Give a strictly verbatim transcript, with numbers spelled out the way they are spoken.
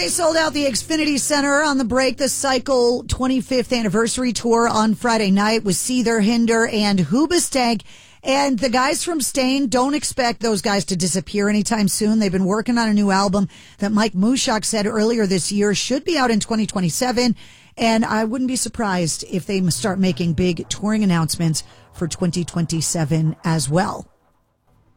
They sold out the Xfinity Center on the Break the Cycle twenty-fifth anniversary tour on Friday night with Seether, Hinder, and Hoobastank. And the guys from Staind, don't expect those guys to disappear anytime soon. They've been working on a new album that Mike Mushak said earlier this year should be out in twenty twenty-seven. And I wouldn't be surprised if they start making big touring announcements for twenty twenty-seven as well.